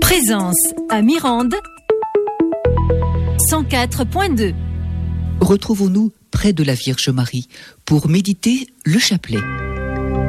Présence à Mirande 104.2. Retrouvons-nous près de la Vierge Marie pour méditer le chapelet.